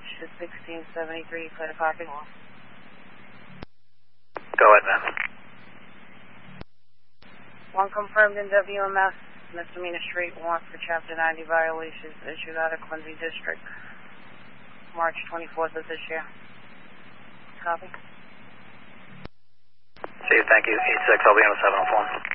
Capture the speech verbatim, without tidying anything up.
to sixteen seventy-three, clear the parking lot. Go ahead, ma'am. One confirmed in W M S, misdemeanor street warrant for Chapter ninety violations issued out of Quincy District, March twenty-fourth of this year. Copy. See you, thank you. eight six, I'll be on the seven oh four.